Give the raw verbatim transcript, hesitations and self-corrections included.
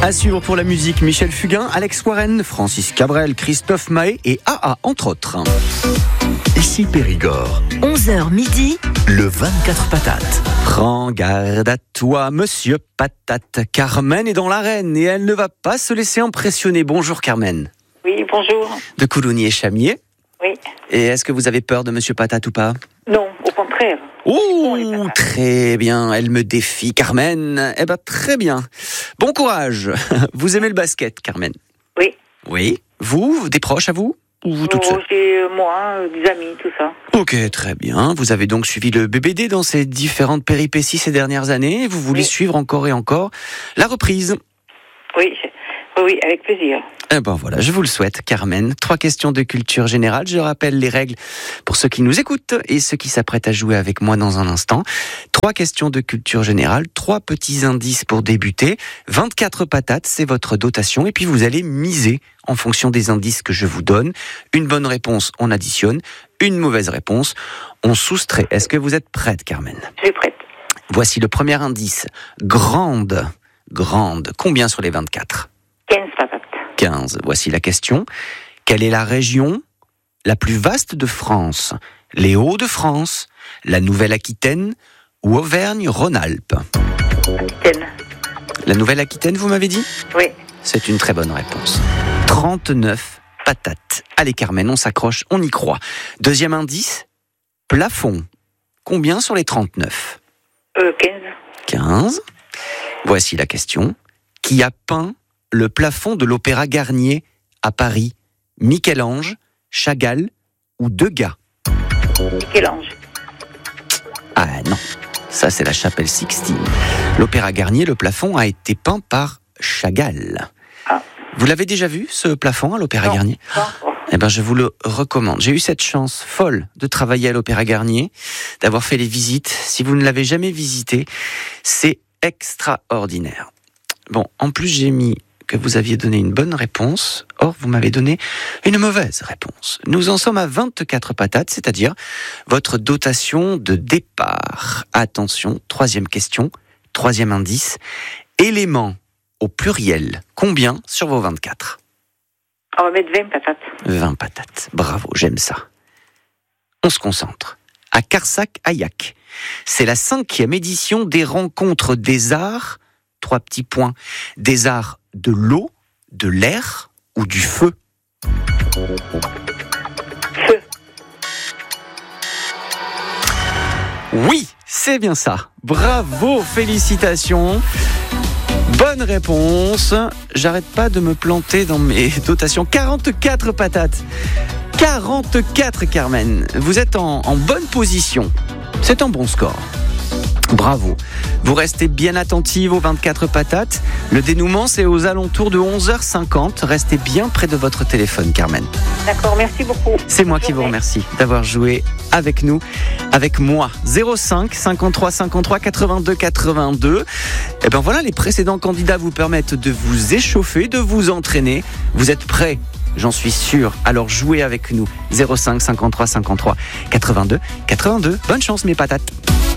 À suivre pour la musique, Michel Fugain, Alex Warren, Francis Cabrel, Christophe Mahé et A A, entre autres. Ici Périgord. onze heures midi. Le vingt-quatre patates. Prends garde à toi, monsieur Patate. Carmen est dans l'arène et elle ne va pas se laisser impressionner. Bonjour Carmen. Oui, bonjour. De Coulounier et Chamier. Oui. Et est-ce que vous avez peur de monsieur Patate ou pas? Non, au contraire. Ouh, très bien, elle me défie, Carmen. Eh ben, très bien. Bon courage. Vous aimez le basket, Carmen? Oui. Oui. Vous, des proches à vous? Ou vous toute Oh, seule? j'ai euh, moi, euh, des amis, tout ça. Ok, très bien. Vous avez donc suivi le B B D dans ses différentes péripéties ces dernières années. Vous voulez Oui. suivre encore et encore la reprise. Oui, je- oui, oui, avec plaisir. Eh ben voilà, je vous le souhaite, Carmen. Trois questions de culture générale. Je rappelle les règles pour ceux qui nous écoutent et ceux qui s'apprêtent à jouer avec moi dans un instant. Trois questions de culture générale, trois petits indices pour débuter. vingt-quatre patates, c'est votre dotation. Et puis vous allez miser en fonction des indices que je vous donne. Une bonne réponse, on additionne. Une mauvaise réponse, on soustrait. Est-ce que vous êtes prête, Carmen? Je suis prête. Voici le premier indice. Grande. Grande. Combien sur les vingt-quatre? quinze patates. quinze. Voici la question. Quelle est la région la plus vaste de France? Les Hauts-de-France, la Nouvelle-Aquitaine ou Auvergne-Rhône-Alpes? Aquitaine. La Nouvelle-Aquitaine, vous m'avez dit? Oui. C'est une très bonne réponse. trente-neuf patates. Allez Carmen, on s'accroche, on y croit. Deuxième indice, plafond. Combien sur les trente-neuf? Euh, quinze. quinze. Voici la question. Qui a peint le plafond de l'Opéra Garnier à Paris? Michel-Ange, Chagall ou Degas? Michel-Ange. Ah non, ça c'est la chapelle Sixtine. L'Opéra Garnier, le plafond a été peint par Chagall. Ah. Vous l'avez déjà vu, ce plafond à l'Opéra Non, Garnier? pas encore. Eh ben, je vous le recommande. J'ai eu cette chance folle de travailler à l'Opéra Garnier, d'avoir fait les visites. Si vous ne l'avez jamais visité, c'est extraordinaire. Bon, en plus, j'ai mis que vous aviez donné une bonne réponse. Or, vous m'avez donné une mauvaise réponse. Nous en sommes à vingt-quatre patates, c'est-à-dire votre dotation de départ. Attention, troisième question, troisième indice. Éléments au pluriel. Combien sur vos vingt-quatre? On va mettre vingt patates. vingt patates. Bravo, j'aime ça. On se concentre. À Carsac-Aillac, c'est la cinquième édition des rencontres des arts. Trois petits points. Des arts de l'eau, de l'air ou du feu? Feu. Oui, c'est bien ça. Bravo, félicitations. Bonne réponse. J'arrête pas de me planter dans mes dotations. quarante-quatre patates. quarante-quatre, Carmen. Vous êtes en, en bonne position. C'est un bon score. Bravo. Vous restez bien attentive aux vingt-quatre patates. Le dénouement, c'est aux alentours de onze heures cinquante. Restez bien près de votre téléphone, Carmen. D'accord, merci beaucoup. C'est moi qui vous remercie d'avoir joué avec nous, avec moi. zéro cinq cinquante-trois cinquante-trois quatre-vingt-deux quatre-vingt-deux. Et ben voilà, les précédents candidats vous permettent de vous échauffer, de vous entraîner. Vous êtes prêts? J'en suis sûr. Alors jouez avec nous. zéro cinq cinquante-trois cinquante-trois quatre-vingt-deux quatre-vingt-deux. Bonne chance mes patates.